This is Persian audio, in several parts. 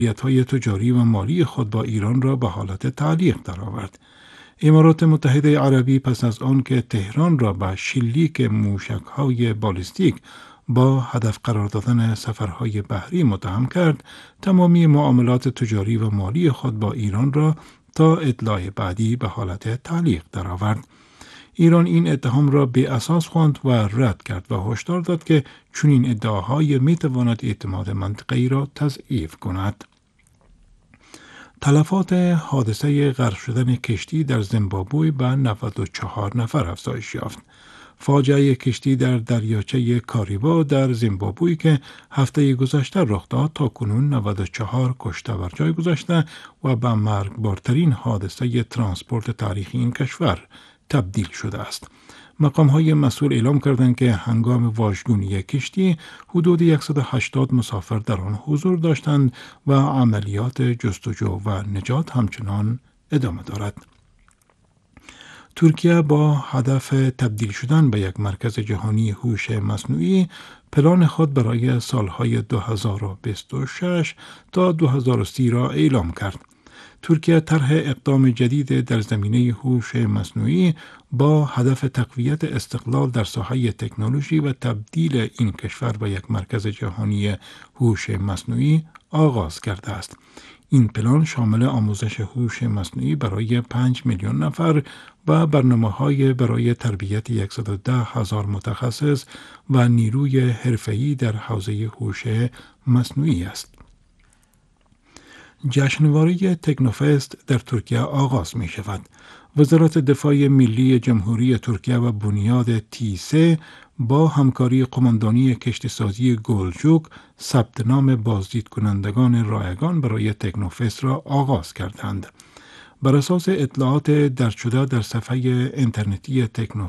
فعالیت‌های تجاری و مالی خود با ایران را به حالت تعلیق درآورد. امارات متحده عربی پس از آن که تهران را به شلیک موشک‌های بالیستیک با هدف قرار دادن سفرهای بحری متهم کرد، تمامی معاملات تجاری و مالی خود با ایران را تا اطلاع بعدی به حالت تعلیق درآورد. ایران این اتهام را بی اساس خواند و رد کرد و هشدار داد که چنین ادعاهایی میتواند اعتماد منطقه‌ای را تضعیف کند. تلفات حادثه غرق شدن کشتی در زیمبابوه به 94 نفر افزایش یافت. فاجعه کشتی در دریاچه کاریبا در زیمبابوه که هفته گذشته رخ داد تا کنون 94 کشته بر جای گذاشته و به مرگبارترین حادثه ترانسپورت تاریخی این کشور تبدیل شده است. مقام‌های مسئول اعلام کردند که هنگام واژگونی کشتی حدود 180 مسافر در آن حضور داشتند و عملیات جستجو و نجات همچنان ادامه دارد. ترکیه با هدف تبدیل شدن به یک مرکز جهانی هوش مصنوعی پلان خود برای سالهای 2026 تا 2030 را اعلام کرد. ترکیه طرح اقدام جدید در زمینه هوش مصنوعی با هدف تقویت استقلال در ساحه تکنولوژی و تبدیل این کشور به یک مرکز جهانی هوش مصنوعی آغاز کرده است. این پلان شامل آموزش هوش مصنوعی برای 5 میلیون نفر و برنامه‌های برای تربیت 110,000 متخصص و نیروی حرفه‌ای در حوزه هوش مصنوعی است. جشنواره تکنوفست در ترکیه آغاز می شود. وزارت دفاع ملی جمهوری ترکیه و بنیاد تی3 با همکاری قماندانی کشتیسازی گلجوک ثبت نام بازدید کنندگان رایگان برای تکنوفست را آغاز کردند. بر اساس اطلاعات درج شده در صفحه اینترنتی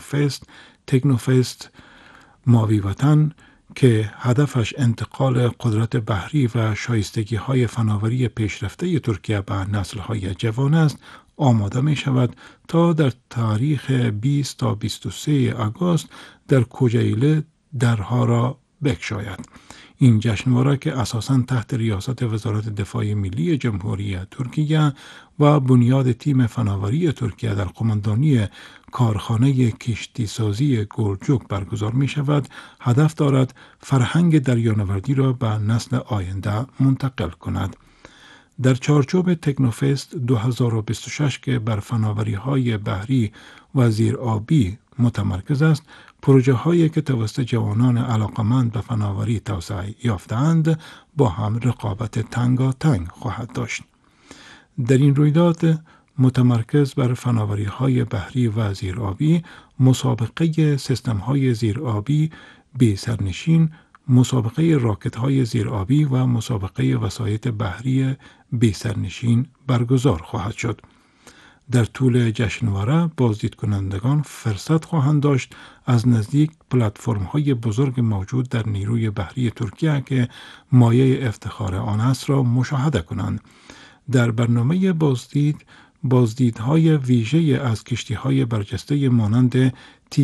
تکنوفست ماوی وطن که هدفش انتقال قدرت بحری و شایستگی‌های فناوری پیشرفته ترکیه به نسل‌های جوان است، آماده می شود تا در تاریخ 20 تا 23 آگوست در کوچیلی درها را بگشاید. این جشنواره که اساساً تحت ریاست وزارت دفاع ملی جمهوری ترکیه و بنیاد تیم فناوری ترکیه در قماندانی کارخانه کشتیسازی گلجوک برگزار می شود، هدف دارد فرهنگ دریانوردی را به نسل آینده منتقل کند. در چارچوب تکنوفست 2026 که بر فناوری‌های بحری و زیرآبی متمرکز است، پروژه هایی که توسط جوانان علاقمند به فناوری توسعه یافته‌اند با هم رقابت تنگاتنگ خواهد داشت. در این رویداد متمرکز بر فناوری‌های بحری و زیرآبی، مسابقه سیستم‌های زیرآبی بی سرنشین، مسابقه راکت‌های زیرآبی و مسابقه وسایط بحری بی سرنشین برگزار خواهد شد. در طول جشنواره بازدید کنندگان فرصت خواهند داشت از نزدیک پلتفرم‌های بزرگ موجود در نیروی بحری ترکیه که مایه افتخار آن است را مشاهده کنند. در برنامه بازدیدهای ویژه از کشتی‌های برجسته مانند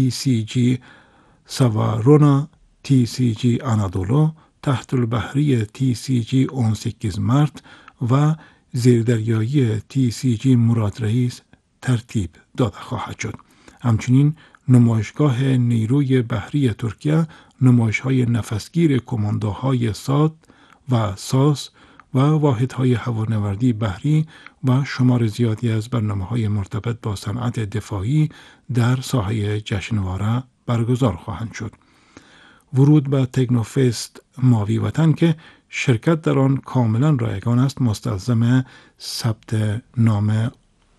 TCG ساوارونا، TCG آنادولو، تحت البحری TCG 18 مارت و زیردریایی TCG مراد رئیس ترتیب داده خواهد شد. همچنین نمایشگاه نیروی بحری ترکیه، نمایش‌های نفسگیر کماندوهای ساد و ساس و واحدهای هوانوردی بحری و شمار زیادی از برنامه‌های مرتبط با صنعت دفاعی در ساحه جشنواره برگزار خواهند شد. ورود به تکنوفست ماوی وطن که شرکت در آن کاملا رایگان است، مستلزم ثبت نام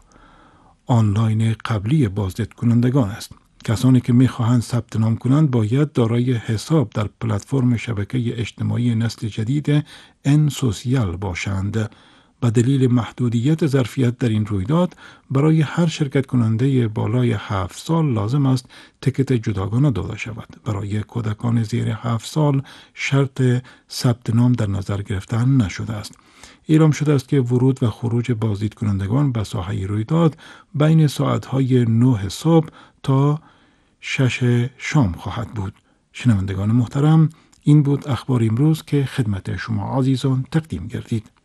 آنلاین قبلی بازدید کنندگان است. کسانی که می‌خواهند ثبت نام کنند باید دارای حساب در پلتفرم شبکه اجتماعی نسل جدید ان سوسیال باشند. به دلیل محدودیت ظرفیت در این رویداد، برای هر شرکت کننده بالای 7 سال لازم است تکت جداگانه داده شود. برای کودکان زیر 7 سال شرط ثبت نام در نظر گرفته نشده است. اعلام شده است که ورود و خروج بازدید کنندگان به ساحه رویداد بین ساعت‌های 9 صبح تا 6 شام خواهد بود. شنوندگان محترم، این بود اخبار امروز که خدمت شما عزیزان تقدیم گردید.